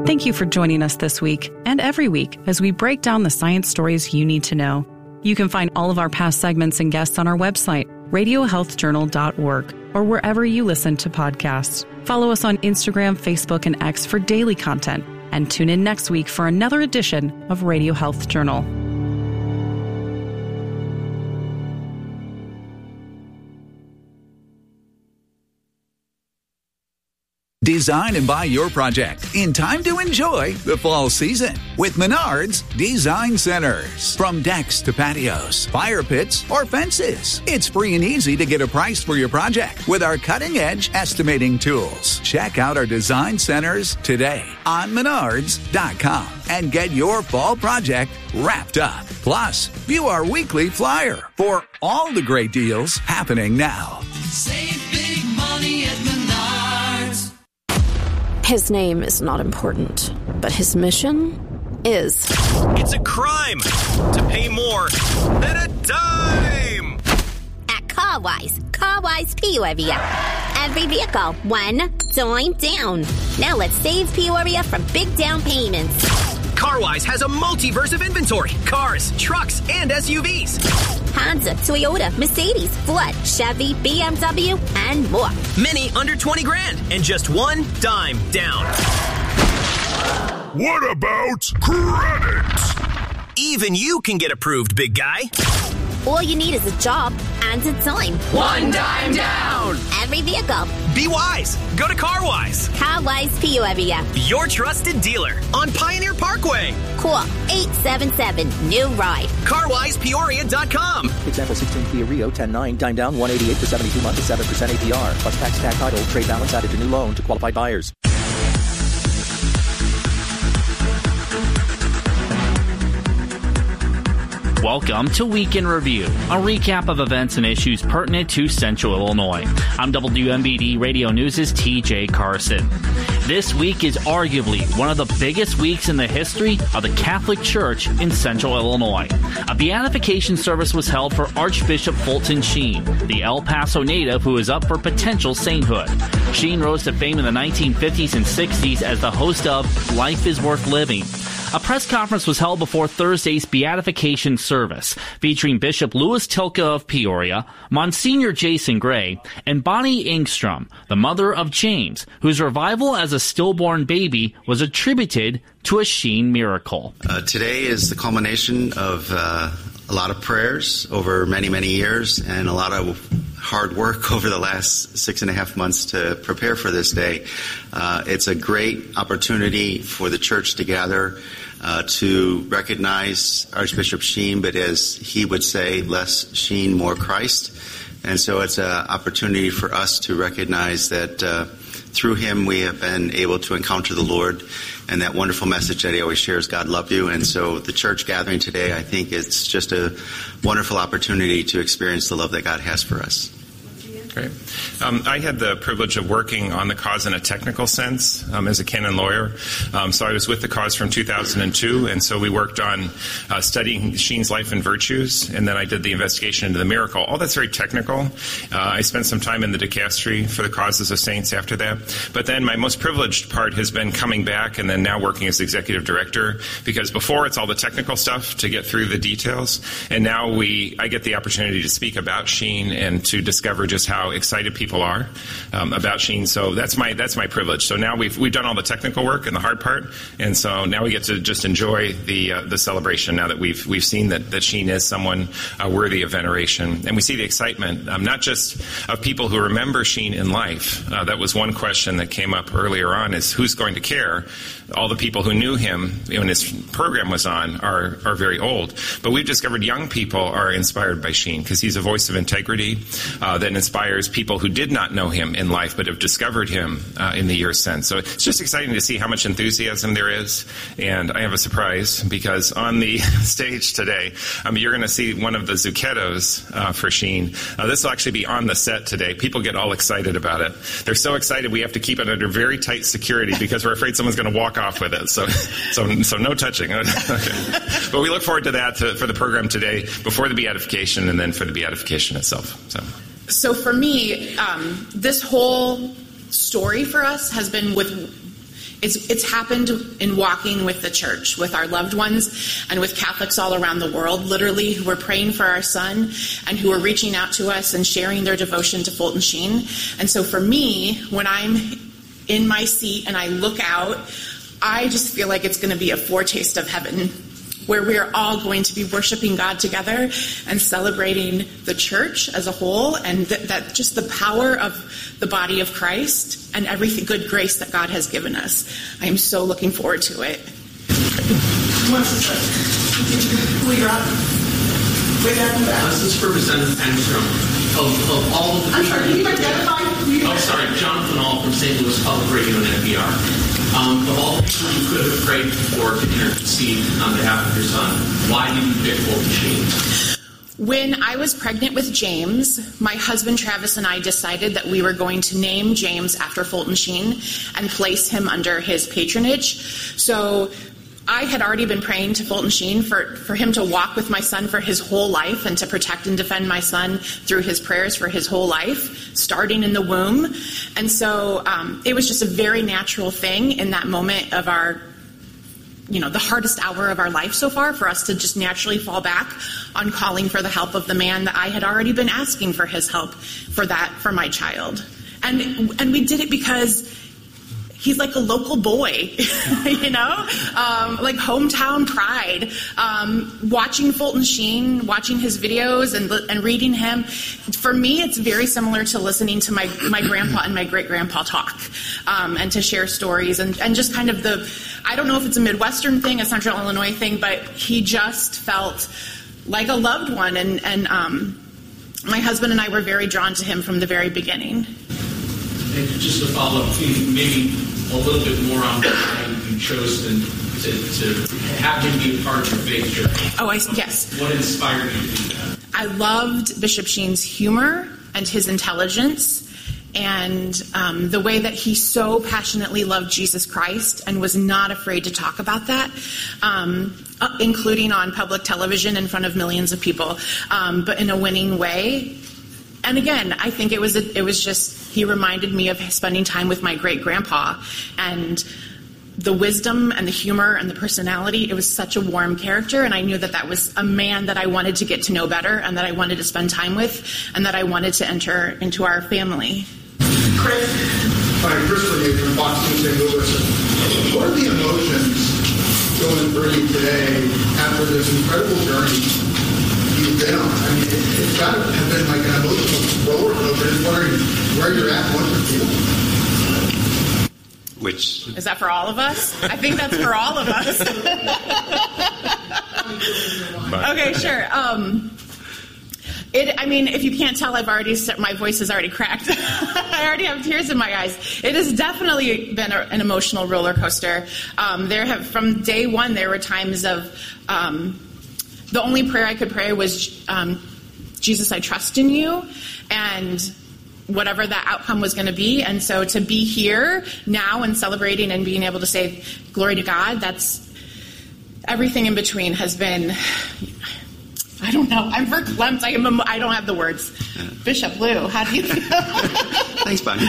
Thank you for joining us this week and every week as we break down the science stories you need to know. You can find all of our past segments and guests on our website, radiohealthjournal.org, or wherever you listen to podcasts. Follow us on Instagram, Facebook, and X for daily content, and tune in next week for another edition of Radio Health Journal. Design and buy your project in time to enjoy the fall season with Menards Design Centers. From decks to patios, fire pits, or fences, it's free and easy to get a price for your project with our cutting-edge estimating tools. Check out our design centers today on Menards.com and get your fall project wrapped up. Plus, view our weekly flyer for all the great deals happening now. Save big money at Menards. His name is not important, but his mission is. It's a crime to pay more than a dime. At CarWise Peoria. Every vehicle, $1 down. Now let's save Peoria from big down payments. CarWise has a multiverse of inventory. Cars, trucks, and SUVs. Honda, Toyota, Mercedes, Ford, Chevy, BMW, and more. Many under 20 grand and just $1 down. What about credit? Even you can get approved, big guy. All you need is a job and a dime. $1 down. Every vehicle. Be wise. Go to CarWise. CarWise Peoria. Your trusted dealer on Pioneer Parkway. Call 877-NEW-RIDE. CarWisePeoria.com. Example 16 Kia Rio 10.9, dime down 188 for 72 months at 7% APR. Plus tax title, trade balance added to new loan to qualified buyers. Welcome to Week in Review, a recap of events and issues pertinent to Central Illinois. I'm WMBD Radio News' TJ Carson. This week is arguably one of the biggest weeks in the history of the Catholic Church in Central Illinois. A beatification service was held for Archbishop Fulton Sheen, the El Paso native who is up for potential sainthood. Sheen rose to fame in the 1950s and 60s as the host of Life is Worth Living. A press conference was held before Thursday's beatification service, featuring Bishop Louis Tilka of Peoria, Monsignor Jason Gray, and Bonnie Engstrom, the mother of James, whose revival as a stillborn baby was attributed to a Sheen miracle. Today is the culmination of a lot of prayers over many, many years and a lot of hard work over the last 6.5 months to prepare for this day. It's a great opportunity for the church to gather to recognize Archbishop Sheen, but as he would say, less Sheen, more Christ. And so it's an opportunity for us to recognize that through him we have been able to encounter the Lord, and that wonderful message that he always shares, God love you. And so the church gathering today, I think it's just a wonderful opportunity to experience the love that God has for us. Great. I had the privilege of working on the cause in a technical sense as a canon lawyer. So I was with the cause from 2002, and so we worked on studying Sheen's life and virtues, and then I did the investigation into the miracle. All that's very technical. I spent some time in the dicastery for the causes of saints after that. But then my most privileged part has been coming back and then now working as executive director, because before it's all the technical stuff to get through the details, and now I get the opportunity to speak about Sheen and to discover just how excited people are about Sheen. So that's my privilege. So now we've done all the technical work and the hard part, and so now we get to just enjoy the celebration. Now that we've seen that Sheen is someone worthy of veneration, and we see the excitement not just of people who remember Sheen in life. That was one question that came up earlier on: is who's going to care? All the people who knew him when his program was on are very old, but we've discovered young people are inspired by Sheen because he's a voice of integrity that inspires people who did not know him in life but have discovered him in the years since. So it's just exciting to see how much enthusiasm there is. And I have a surprise, because on the stage today, you're going to see one of the Zucchettos for Sheen. This will actually be on the set today. People get all excited about it. They're so excited we have to keep it under very tight security because we're afraid someone's going to walk off with it. So no touching. Okay. But we look forward to that for the program today, before the beatification and then for the beatification itself. So for me, this whole story for us has been with it's happened in walking with the church, with our loved ones, and with Catholics all around the world, literally, who are praying for our son and who are reaching out to us and sharing their devotion to Fulton Sheen. And so for me, when I'm in my seat and I look out, I just feel like it's going to be a foretaste of heaven, where we are all going to be worshiping God together and celebrating the church as a whole, and that just the power of the body of Christ and everything good grace that God has given us. I am so looking forward to it. This is for Representative Engstrom. Of all of the I'm sorry, can you identify? Oh, sorry, Jonathan All from St. Louis Public Radio and NPR. Of all the people you could have prayed for to intercede on behalf of your son, why did you pick Fulton Sheen? When I was pregnant with James, my husband Travis and I decided that we were going to name James after Fulton Sheen and place him under his patronage. So I had already been praying to Fulton Sheen for him to walk with my son for his whole life and to protect and defend my son through his prayers for his whole life, starting in the womb. And so it was just a very natural thing in that moment of our, the hardest hour of our life so far, for us to just naturally fall back on calling for the help of the man that I had already been asking for his help for my child. And we did it because he's like a local boy, like hometown pride. Watching Fulton Sheen, watching his videos and reading him, for me, it's very similar to listening to my grandpa and my great-grandpa talk, and to share stories and just kind of I don't know if it's a Midwestern thing, a Central Illinois thing, but he just felt like a loved one. And my husband and I were very drawn to him from the very beginning. And just to follow up, maybe a little bit more on why you chose to have him be a part of your faith journey. Yes. What inspired you to do that? I loved Bishop Sheen's humor and his intelligence and the way that he so passionately loved Jesus Christ and was not afraid to talk about that, including on public television in front of millions of people, but in a winning way. And again, I think it was just, he reminded me of spending time with my great-grandpa and the wisdom and the humor and the personality. It was such a warm character, and I knew that was a man that I wanted to get to know better and that I wanted to spend time with and that I wanted to enter into our family. Chris. Hi, Chris Renee from Fox News St. Louis. What are the emotions going through you today after this incredible journey you've been on? I mean, it's got to have been like an emotional roller coaster. Just wondering where you're at, what you're feeling. Which is that for all of us? I think that's for all of us. Okay, sure. If you can't tell, my voice has already cracked. I already have tears in my eyes. It has definitely been an emotional roller coaster. From day one, there were times of, the only prayer I could pray was, Jesus, I trust in you, and whatever that outcome was going to be. And so to be here now and celebrating and being able to say, glory to God, that's everything in between has been, I don't know. I'm verklempt. I don't have the words. Yeah. Bishop Lou, how do you feel? Thanks, Bonnie.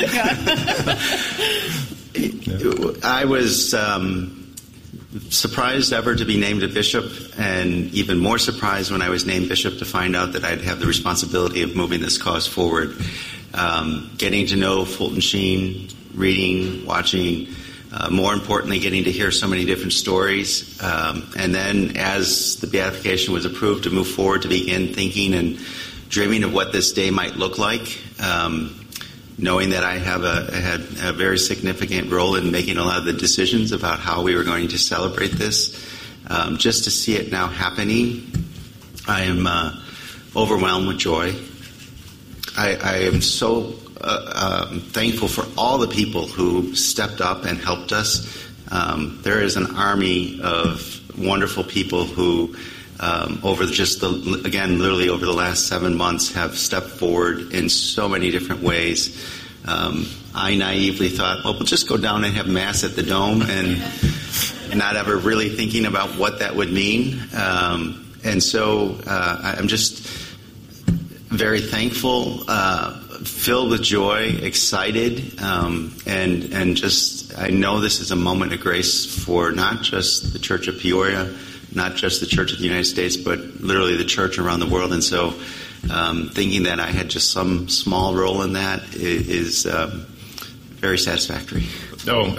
I was surprised ever to be named a bishop, and even more surprised when I was named bishop to find out that I'd have the responsibility of moving this cause forward. Getting to know Fulton Sheen, reading, watching, more importantly, getting to hear so many different stories. And then as the beatification was approved, to move forward, to begin thinking and dreaming of what this day might look like, knowing that I had a very significant role in making a lot of the decisions about how we were going to celebrate this. Just to see it now happening, I am overwhelmed with joy. I am so thankful for all the people who stepped up and helped us. There is an army of wonderful people who, literally over the last 7 months, have stepped forward in so many different ways. I naively thought, well, we'll just go down and have Mass at the Dome, and not ever really thinking about what that would mean. And so I'm just very thankful, filled with joy, excited, and just I know this is a moment of grace for not just the Church of Peoria, not just the Church of the United States, but literally the church around the world. And so thinking that I had just some small role in that is very satisfactory. One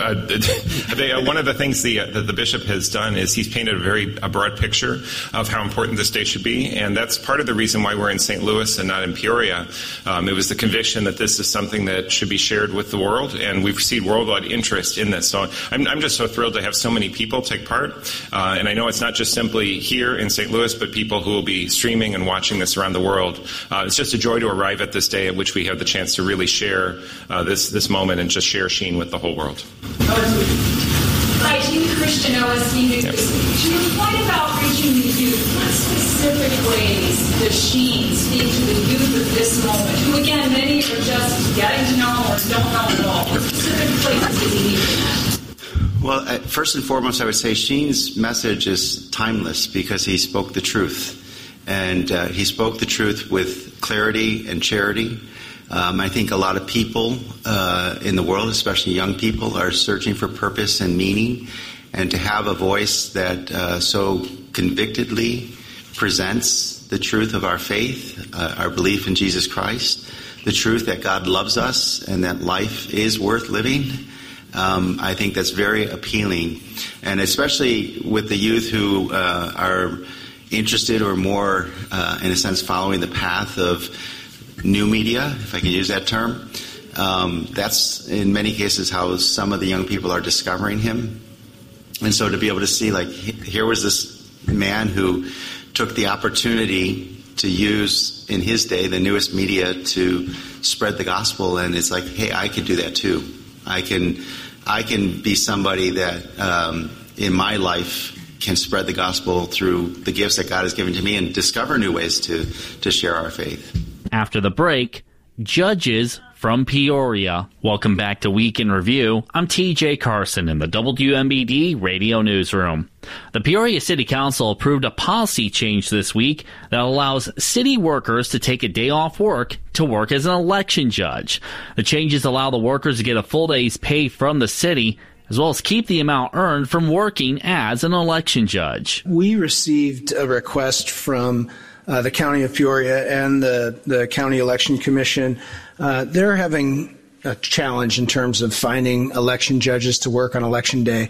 of the things that the bishop has done is he's painted a broad picture of how important this day should be, and that's part of the reason why we're in St. Louis and not in Peoria. It was the conviction that this is something that should be shared with the world, and we've received worldwide interest in this. So I'm just so thrilled to have so many people take part, and I know it's not just simply here in St. Louis, but people who will be streaming and watching this around the world. It's just a joy to arrive at this day at which we have the chance to really share this moment and just share Sheen with the whole world. Hi, Jean Christian, OSC News. To your point about reaching the youth, what specific ways does Sheen speak to the youth of this moment, who again, many are just getting to know or don't know at all? What specific places does he need to? Well, first and foremost, I would say Sheen's message is timeless because he spoke the truth. And he spoke the truth with clarity and charity. I think a lot of people in the world, especially young people, are searching for purpose and meaning. And to have a voice that so convictedly presents the truth of our faith, our belief in Jesus Christ, the truth that God loves us and that life is worth living, I think that's very appealing. And especially with the youth who are interested or more, in a sense, following the path of new media, if I can use that term. That's in many cases how some of the young people are discovering him. And so to be able to see, like, here was this man who took the opportunity to use, in his day, the newest media to spread the gospel. And it's like, hey, I could do that too. I can be somebody that in my life can spread the gospel through the gifts that God has given to me and discover new ways to share our faith. After the break, judges from Peoria. Welcome back to Week in Review. I'm TJ Carson in the WMBD Radio Newsroom. The Peoria City Council approved a policy change this week that allows city workers to take a day off work to work as an election judge. The changes allow the workers to get a full day's pay from the city, as well as keep the amount earned from working as an election judge. We received a request from the County of Peoria and the County Election Commission. They're having a challenge in terms of finding election judges to work on Election Day.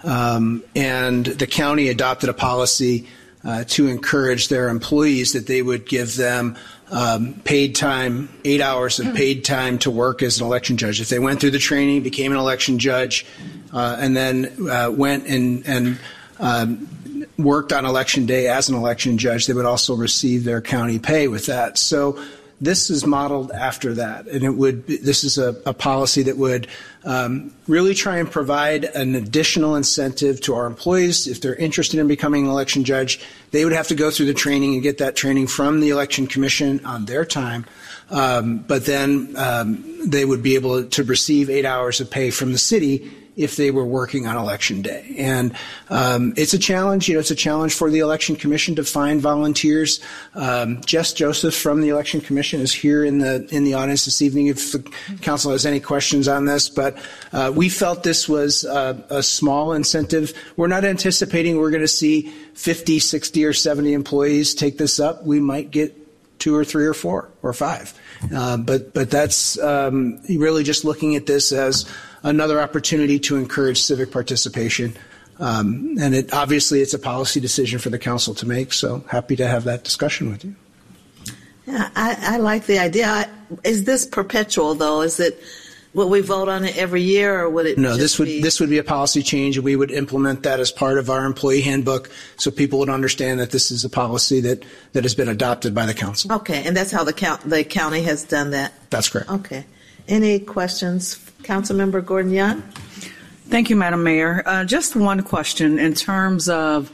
And the county adopted a policy to encourage their employees that they would give them paid time, 8 hours of paid time to work as an election judge. If they went through the training, became an election judge, and then went and worked on Election Day as an election judge, they would also receive their county pay with that. So this is modeled after that, and this is a policy that would really try and provide an additional incentive to our employees. If they're interested in becoming an election judge, they would have to go through the training and get that training from the Election Commission on their time. But then they would be able to receive 8 hours of pay from the city if they were working on Election Day. And it's a challenge. It's a challenge for the Election Commission to find volunteers. Jess Joseph from the Election Commission is here in the audience this evening if the council has any questions on this. But we felt this was a small incentive. We're not anticipating we're going to see 50, 60, or 70 employees take this up. We might get 2 or 3 or 4 or 5. But that's really just looking at this as another opportunity to encourage civic participation. And obviously it's a policy decision for the council to make, so happy to have that discussion with you. Yeah, I like the idea. Is this perpetual, though? Is it, will we vote on it every year, or would it No, this would be a policy change, and we would implement that as part of our employee handbook so people would understand that this is a policy that has been adopted by the council. Okay, and that's how the county has done that? That's correct. Okay. Any questions? Councilmember Gordon-Young? Thank you, Madam Mayor. Just one question in terms of,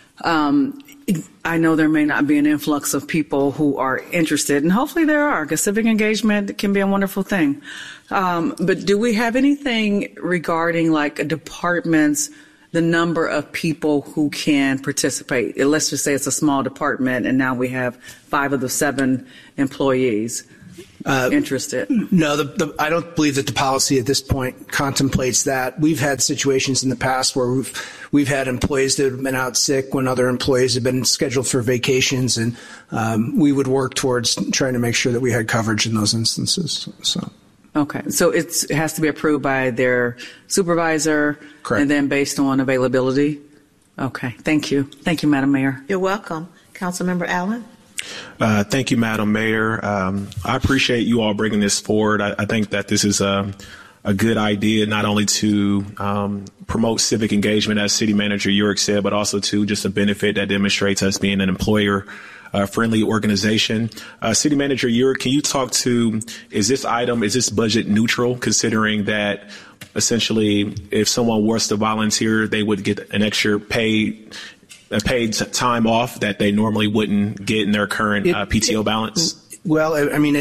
I know there may not be an influx of people who are interested, and hopefully there are, because civic engagement can be a wonderful thing. But do we have anything regarding like departments, the number of people who can participate? Let's just say it's a small department and now we have 5 of the 7 employees. interested? No, I don't believe that the policy at this point contemplates that. We've had situations in the past where we've had employees that have been out sick when other employees have been scheduled for vacations, and we would work towards trying to make sure that we had coverage in those instances. So. Okay, so it has to be approved by their supervisor. Correct. And then based on availability? Okay, thank you. Thank you, Madam Mayor. You're welcome. Councilmember Allen? Thank you, Madam Mayor. I appreciate you all bringing this forward. I think that this is a good idea, not only to promote civic engagement, as City Manager Urick said, but also to just a benefit that demonstrates us being an employer-friendly organization. City Manager Urick, can you talk to, is this budget neutral, considering that essentially if someone was to volunteer, they would get an extra paid time off that they normally wouldn't get in their current PTO balance? Well, I mean,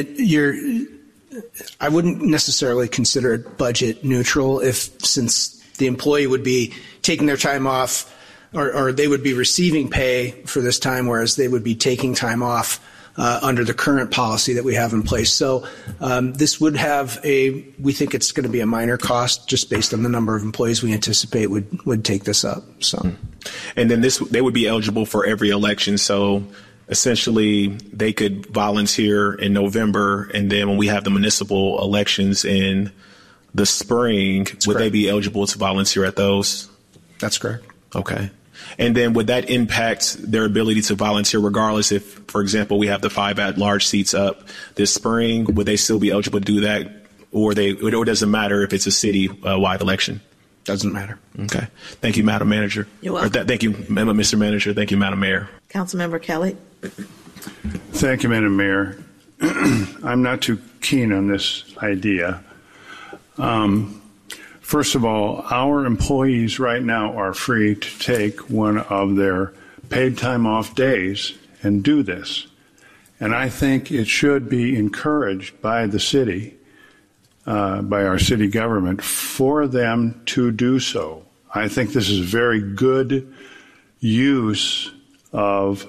I wouldn't necessarily consider it budget neutral since the employee would be taking their time off, or they would be receiving pay for this time, whereas they would be taking time off under the current policy that we have in place. So this would have we think it's going to be a minor cost just based on the number of employees we anticipate would take this up. So, and then they would be eligible for every election. So essentially they could volunteer in November, and then when we have the municipal elections in the spring, would they be eligible to volunteer at those? That's correct. Okay. And then would that impact their ability to volunteer regardless if, for example, we have the 5 at-large seats up this spring? Would they still be eligible to do that? Or does it matter if it's a city-wide election? Doesn't matter. Okay. Thank you, Madam Manager. You're welcome. Thank you, Mr. Manager. Thank you, Madam Mayor. Councilmember Kelly? Thank you, Madam Mayor. I'm not too keen on this idea. First of all, our employees right now are free to take one of their paid time off days and do this. And I think it should be encouraged by the city, by our city government, for them to do so. I think this is a very good use of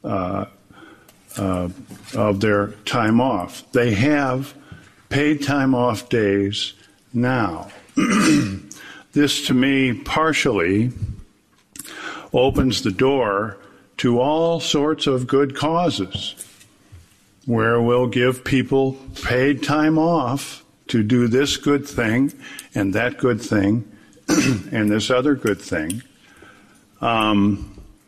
their time off. They have paid time off days now. This, to me, partially opens the door to all sorts of good causes where we'll give people paid time off to do this good thing and that good thing and this other good thing. Why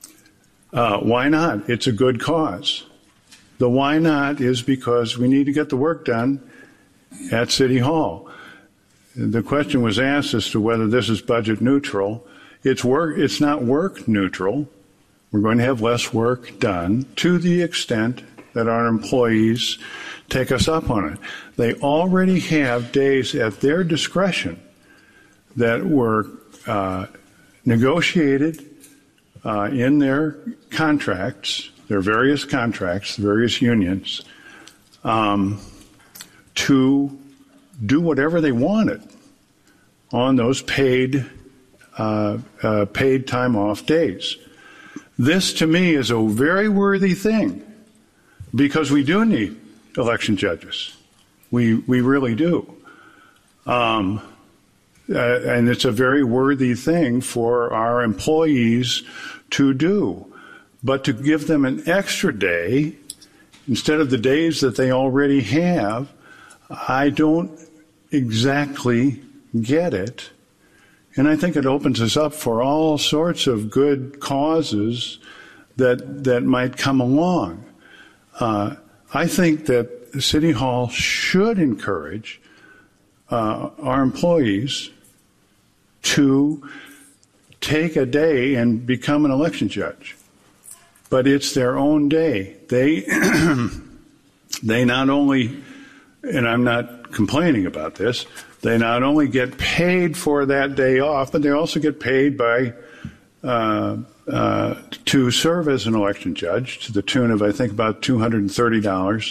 not? It's a good cause. The why not is because we need to get the work done at City Hall. The question was asked as to whether this is budget neutral. It's not work neutral. We're going to have less work done to the extent that our employees take us up on it. They already have days at their discretion that were negotiated in their contracts, their various contracts, various unions, to do whatever they wanted on those paid time off days. This, to me, is a very worthy thing because we do need election judges. We really do. And it's a very worthy thing for our employees to do. But to give them an extra day instead of the days that they already have, I don't exactly get it. And I think it opens us up for all sorts of good causes that might come along. I think that City Hall should encourage our employees to take a day and become an election judge. But it's their own day. They not only, and I'm not complaining about this, they not only get paid for that day off, but they also get paid by to serve as an election judge to the tune of, I think, about $230.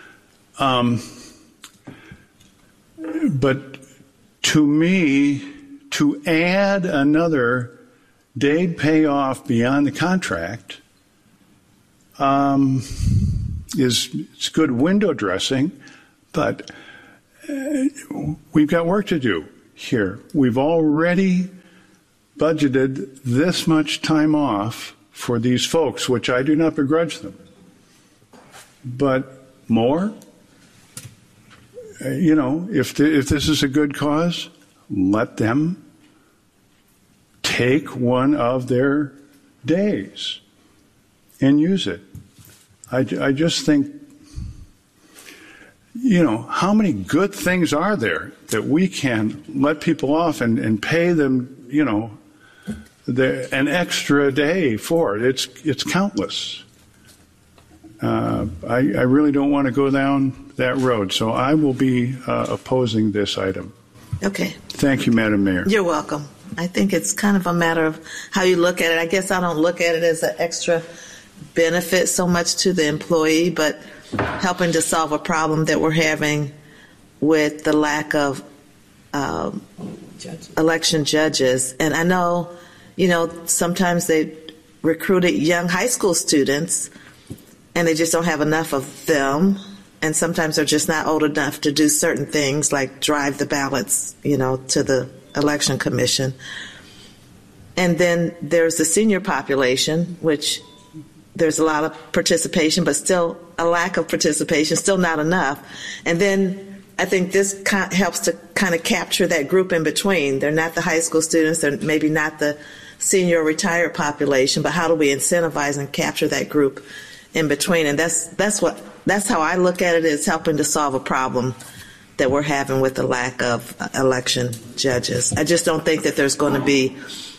But to me, to add another day payoff beyond the contract it's good window dressing, But we've got work to do here. We've already budgeted this much time off for these folks, which I do not begrudge them. But more? If this is a good cause, let them take one of their days and use it. I just think, how many good things are there that we can let people off and pay them, an extra day for it? It's countless. I really don't want to go down that road, so I will be opposing this item. Okay. Thank you, Madam Mayor. You're welcome. I think it's kind of a matter of how you look at it. I guess I don't look at it as an extra benefit so much to the employee, but helping to solve a problem that we're having with the lack of election judges. And I know, sometimes they recruited young high school students and they just don't have enough of them. And sometimes they're just not old enough to do certain things like drive the ballots, to the election commission. And then there's the senior population, which there's a lot of participation, but still a lack of participation, still not enough. And then I think this helps to kind of capture that group in between. They're not the high school students, they're maybe not the senior retired population, but how do we incentivize and capture that group in between? And that's how I look at it, is helping to solve a problem that we're having with the lack of election judges. I just don't think that there's going to be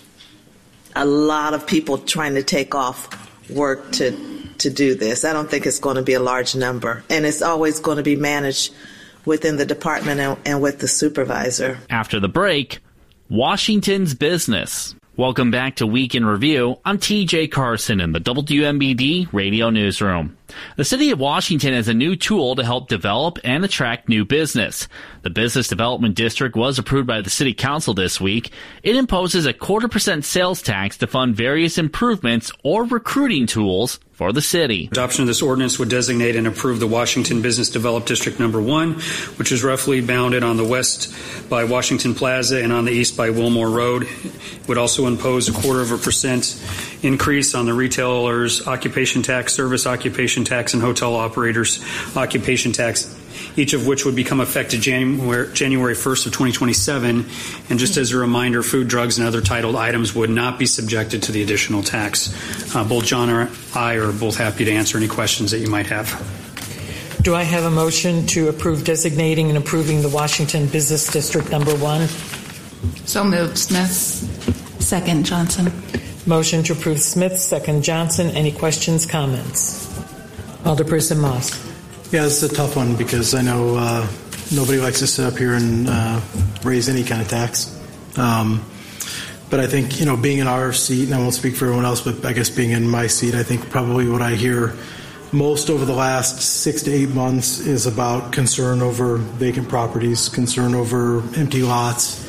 a lot of people trying to take off work to do this. I don't think it's going to be a large number, and it's always going to be managed within the department and with the supervisor. After the break, Washington's business. Welcome back to Week in Review. I'm TJ Carson in the WMBD Radio Newsroom. The City of Washington has a new tool to help develop and attract new business. The Business Development District was approved by the City Council this week. It imposes a 0.25% sales tax to fund various improvements or recruiting tools for the city. Adoption of this ordinance would designate and approve the Washington Business Development District Number 1, which is roughly bounded on the west by Washington Plaza and on the east by Wilmore Road. It would also impose a 0.25% increase on the retailers' occupation tax, service occupation tax, and hotel operators' occupation tax, each of which would become effective January 1st of 2027. And just as a reminder, food, drugs, and other titled items would not be subjected to the additional tax. Both John and I are both happy to answer any questions that you might have. Do I have a motion to approve designating and approving the Washington Business District Number 1? So moved, Smith. Second, Johnson. Motion to approve Smith, second Johnson. Any questions, comments? Alderperson Moss. Yeah, this is a tough one because I know nobody likes to sit up here and raise any kind of tax. But I think, being in our seat, and I won't speak for everyone else, but I guess being in my seat, I think probably what I hear most over the last 6 to 8 months is about concern over vacant properties, concern over empty lots,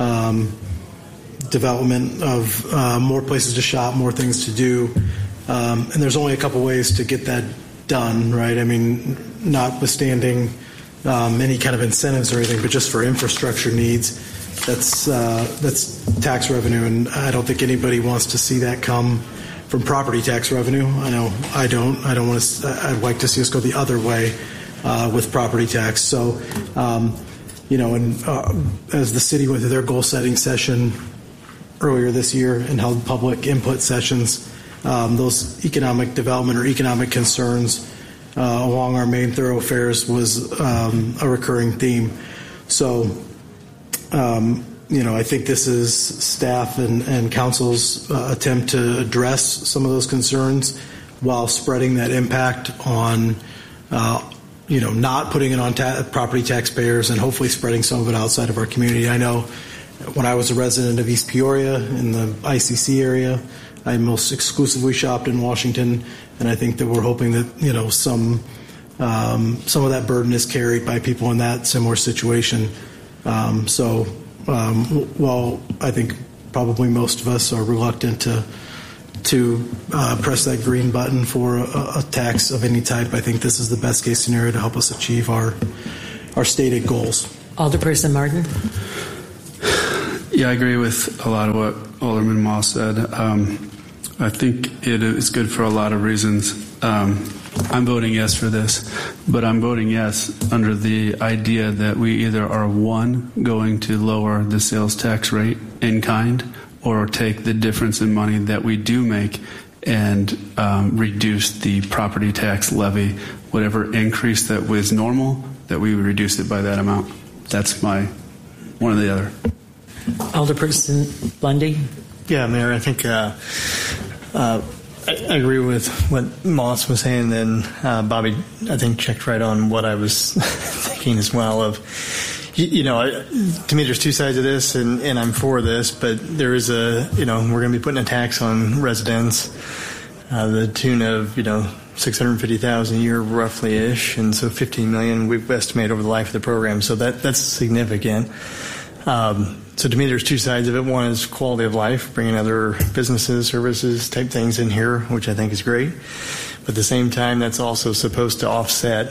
development of more places to shop, more things to do. And there's only a couple ways to get that done, right? I mean, notwithstanding any kind of incentives or anything, but just for infrastructure needs, that's tax revenue, and I don't think anybody wants to see that come from property tax revenue. I know I don't want to. I'd like to see us go the other way with property tax. So, as the city went through their goal setting session earlier this year and held public input sessions, those economic development or economic concerns along our main thoroughfares was a recurring theme. So, I think this is staff and council's attempt to address some of those concerns while spreading that impact on, not putting it on property taxpayers and hopefully spreading some of it outside of our community. I know when I was a resident of East Peoria in the ICC area, I most exclusively shopped in Washington, and I think that we're hoping that some of that burden is carried by people in that similar situation. While I think probably most of us are reluctant to press that green button for a tax of any type, I think this is the best case scenario to help us achieve our our stated goals. Alderperson Martin. Yeah, I agree with a lot of what Alderman Moss said. I think it is good for a lot of reasons. I'm voting yes for this, but I'm voting yes under the idea that we either are, one, going to lower the sales tax rate in kind, or take the difference in money that we do make and reduce the property tax levy, whatever increase that was normal, that we would reduce it by that amount. That's my one or the other. Alderperson Bundy. Yeah, Mayor, I think I agree with what Moss was saying. Then Bobby, I think, checked right on what I was thinking as well. Of, to me, there's two sides of this, and I'm for this, but there is we're going to be putting a tax on residents, the tune of $650,000 a year, roughly ish, and so $15 million we've estimated over the life of the program. So that's significant. So to me, there's two sides of it. One is quality of life, bringing other businesses, services, type things in here, which I think is great. But at the same time, that's also supposed to offset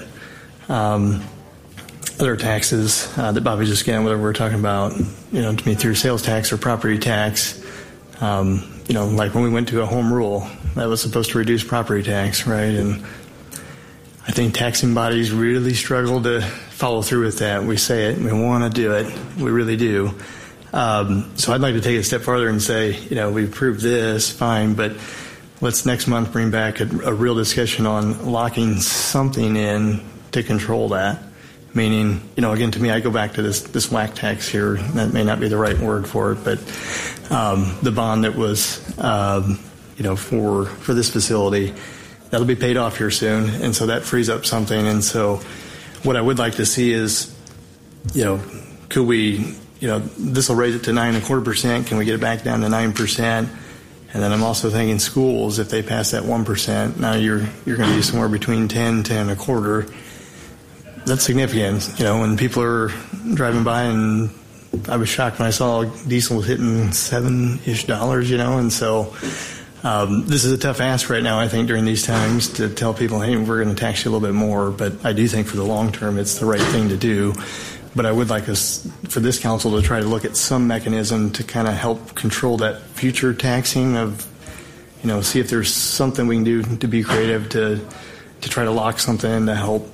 other taxes that Bobby just getting, whether we're talking about, to me, through sales tax or property tax. Like when we went to a home rule, that was supposed to reduce property tax, right? And I think taxing bodies really struggle to follow through with that. We say it, we want to do it, we really do. So I'd like to take it a step farther and say, we approved this, fine, but let's next month bring back a real discussion on locking something in to control that. Meaning, again, to me, I go back to this whack tax here. That may not be the right word for it, but the bond that was, for this facility, that'll be paid off here soon, and so that frees up something. And so what I would like to see is, could we, this will raise it to 9.25%. Can we get it back down to 9%? And then I'm also thinking schools, if they pass that 1%, now you're going to be somewhere between 10 and a quarter. That's significant. When people are driving by, and I was shocked when I saw diesel was hitting $7-ish, and so this is a tough ask right now, I think, during these times to tell people, hey, we're going to tax you a little bit more, but I do think for the long term it's the right thing to do. But I would like us, for this council, to try to look at some mechanism to kind of help control that future taxing of, see if there's something we can do to be creative to try to lock something in to help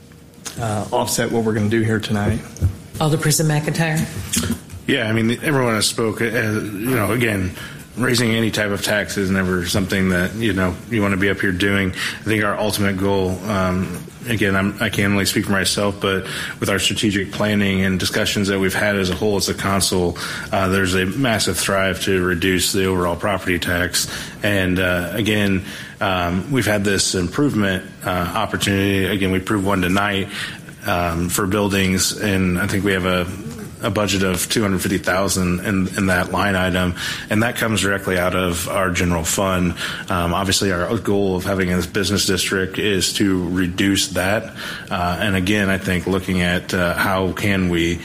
offset what we're going to do here tonight. Alderperson McIntyre. Yeah, I mean, everyone has spoke. Again, raising any type of tax is never something that you want to be up here doing. I think our ultimate goal, again, I can't only speak for myself, but with our strategic planning and discussions that we've had as a whole as a council, there's a massive drive to reduce the overall property tax. And again, we've had this improvement opportunity. Again, we approved one tonight for buildings, and I think we have a budget of $250,000 in that line item, and that comes directly out of our general fund. Obviously, our goal of having a business district is to reduce that. And again, I think looking at how can we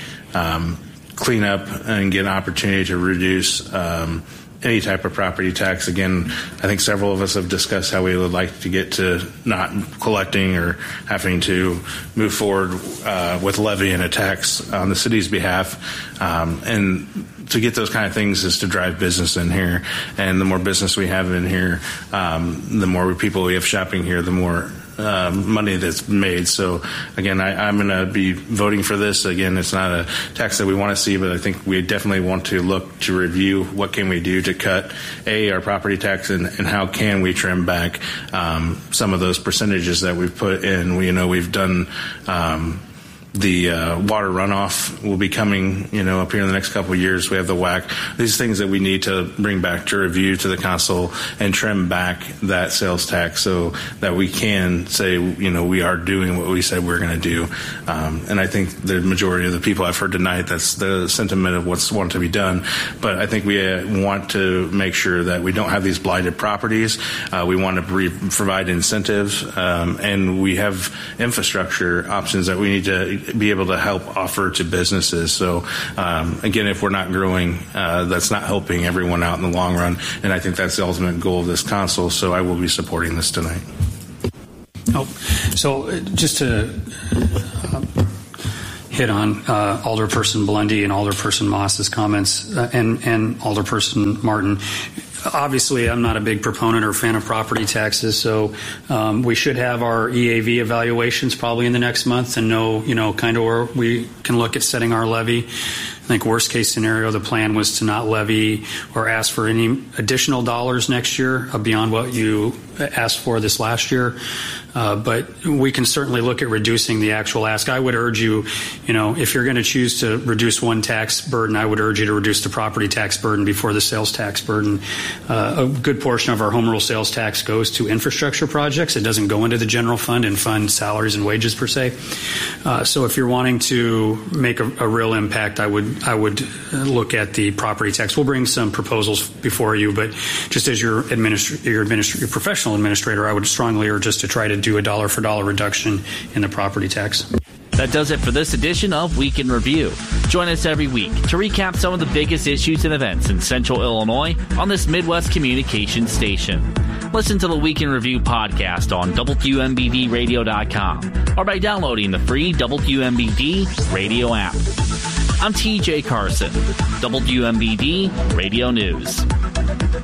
clean up and get an opportunity to reduce any type of property tax. Again, I think several of us have discussed how we would like to get to not collecting or having to move forward with levying a tax on the city's behalf. And to get those kind of things is to drive business in here. And the more business we have in here, the more people we have shopping here, the more money that's made. So again, I'm going to be voting for this. Again, it's not a tax that we want to see, but I think we definitely want to look to review what can we do to cut our property tax and how can we trim back some of those percentages that we've put in. We've done the water runoff will be coming, up here in the next couple of years. We have the WAC. These things that we need to bring back to review to the council and trim back that sales tax so that we can say, we are doing what we said we're going to do. And I think the majority of the people I've heard tonight, that's the sentiment of what's wanted to be done. But I think we want to make sure that we don't have these blighted properties. We want to provide incentives, and we have infrastructure options that we need to be able to help offer to businesses. So again, if we're not growing, that's not helping everyone out in the long run. And I think that's the ultimate goal of this council. So I will be supporting this tonight. So just to hit on Alderperson Blundy and Alderperson Moss's comments and Alderperson Martin. Obviously, I'm not a big proponent or fan of property taxes, so we should have our EAV evaluations probably in the next month and know, kind of where we can look at setting our levy. I think worst case scenario, the plan was to not levy or ask for any additional dollars next year beyond what you asked for this last year. But we can certainly look at reducing the actual ask. I would urge you, if you're going to choose to reduce one tax burden, I would urge you to reduce the property tax burden before the sales tax burden. A good portion of our home rule sales tax goes to infrastructure projects. It doesn't go into the general fund and fund salaries and wages per se. So if you're wanting to make a real impact, I would look at the property tax. We'll bring some proposals before you, but just as your professional administrator, I would strongly urge us to try to do a dollar for dollar reduction in the property tax. That does it for this edition of Week in Review. Join us every week to recap some of the biggest issues and events in Central Illinois on this Midwest communications station. Listen to the Week in Review podcast on WMBDradio.com or by downloading the free WMBD radio app. I'm TJ Carson, WMBD Radio News.